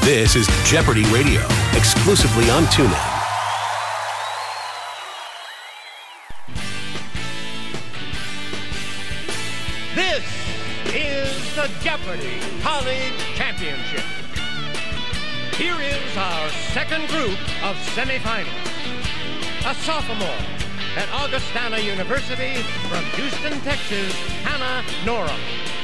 This is Jeopardy Radio, exclusively on TuneIn. This is the Jeopardy College Championship. Here is our second group of semifinals. A sophomore at Augustana University from Houston, Texas, Hannah Norum.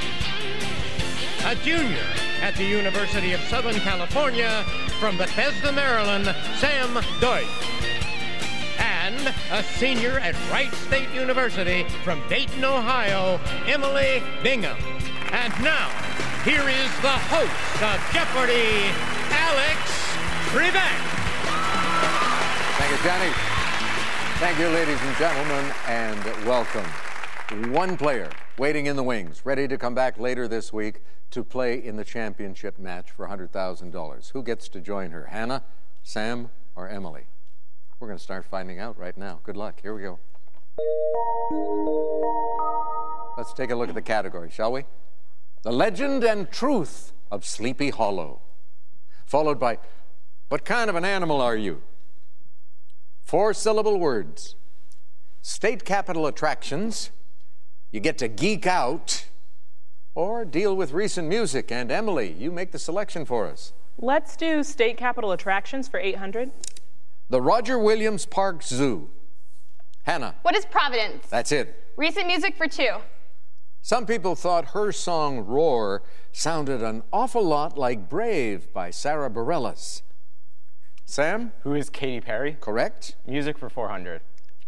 A junior at the University of Southern California from Bethesda, Maryland, Sam Deutsch. And a senior at Wright State University from Dayton, Ohio, Emily Bingham. And now, here is the host of Jeopardy, Alex Trebek. Thank you, Johnny. Thank you, ladies and gentlemen, and welcome. One player waiting in the wings, ready to come back later this week to play in the championship match for $100,000. Who gets to join her, Hannah, Sam, or Emily? We're going to start finding out right now. Good luck. Here we go. Let's take a look at the category, shall we? The Legend and Truth of Sleepy Hollow. Followed by, what kind of an animal are you? 4-syllable words. State capital attractions. You get to geek out or deal with recent music. And Emily, you make the selection for us. Let's do state capital attractions for 800. The Roger Williams Park Zoo. Hannah. What is Providence? That's it. Recent music for 2. Some people thought her song Roar sounded an awful lot like Brave by Sarah Bareilles. Sam? Who is Katy Perry? Correct. Music for 400.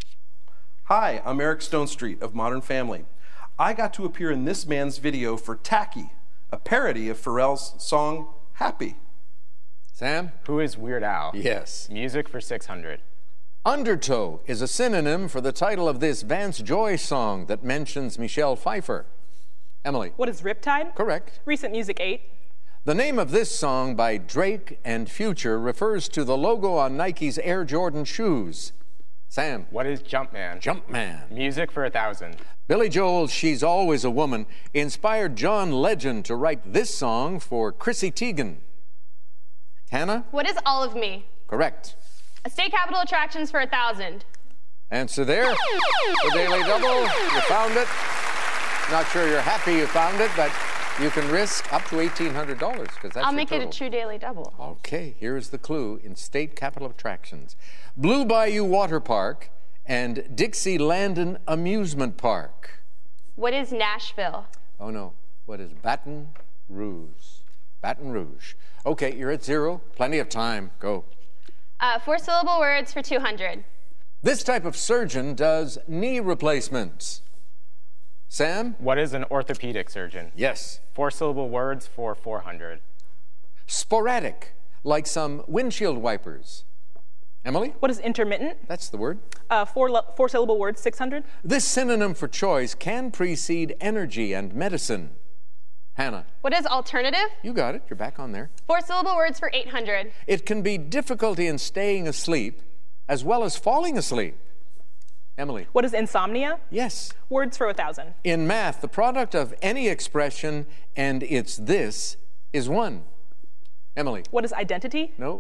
Hi, I'm Eric Stonestreet of Modern Family. I got to appear in this man's video for Tacky, a parody of Pharrell's song Happy. Sam? Who is Weird Al? Yes. Music for 600. Undertow is a synonym for the title of this Vance Joy song that mentions Michelle Pfeiffer. Emily? What is Riptide? Correct. Recent music 8. The name of this song by Drake and Future refers to the logo on Nike's Air Jordan shoes. Sam? What is Jumpman? Jumpman. Music for 1,000. Billy Joel's She's Always a Woman inspired John Legend to write this song for Chrissy Teigen. Hannah? What is All of Me? Correct. A state capital attractions for 1,000. Answer there. The Daily Double. You found it. Not sure you're happy you found it, but you can risk up to $1,800 because that's I'll make total. it a true daily double. Okay, here's the clue in state capital attractions. Blue Bayou Water Park and Dixie Landon Amusement Park. What is Nashville? Oh no, what is Baton Rouge? Baton Rouge. Okay, you're at 0. Plenty of time. Go. 4-syllable words for 200. This type of surgeon does knee replacements. Sam? What is an orthopedic surgeon? Yes. 4-syllable words for 400. Sporadic, like some windshield wipers. Emily? What is intermittent? That's the word. 4-syllable words, 600. This synonym for choice can precede energy and medicine. Hannah? What is alternative? You got it. You're back on there. 4-syllable words for 800. It can be difficulty in staying asleep as well as falling asleep. Emily? What is insomnia? Yes. Words for 1,000. In math, the product of any expression and it's this is 1. Emily? What is identity? No.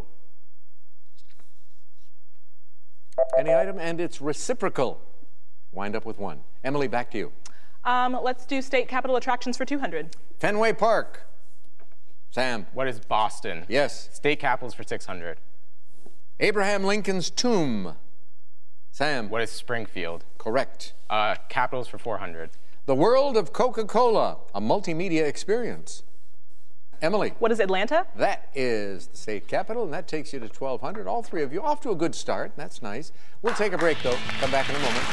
Any item and it's reciprocal. Wind up with 1. Emily, back to you. Let's do state capital attractions for 200. Fenway Park. Sam? What is Boston? Yes. State capitals for 600. Abraham Lincoln's tomb. Sam? What is Springfield? Correct. Capitals for 400. The world of Coca-Cola, a multimedia experience. Emily? What is Atlanta? That is the state capital, and that takes you to 1,200. All 3 of you off to a good start. That's nice. We'll take a break, though. Come back in a moment.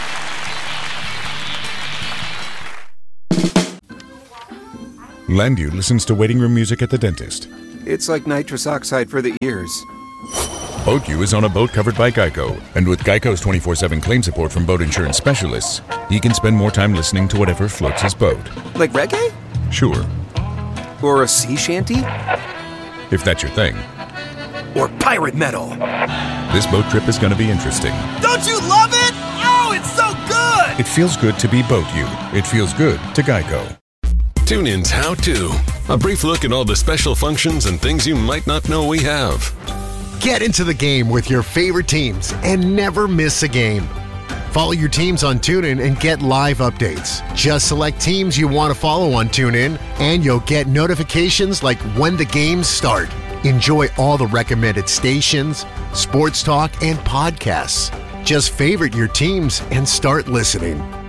Landu listens to waiting room music at the dentist. It's like nitrous oxide for the ears. BoatU is on a boat covered by Geico, and with Geico's 24/7 claim support from boat insurance specialists, he can spend more time listening to whatever floats his boat. Like reggae? Sure. Or a sea shanty? If that's your thing. Or pirate metal? This boat trip is going to be interesting. Don't you love it? Oh, it's so good! It feels good to be BoatU. It feels good to Geico. TuneIn's How To. A brief look at all the special functions and things you might not know we have. Get into the game with your favorite teams and never miss a game. Follow your teams on TuneIn and get live updates. Just select teams you want to follow on TuneIn, and you'll get notifications like when the games start. Enjoy all the recommended stations, sports talk, and podcasts. Just favorite your teams and start listening.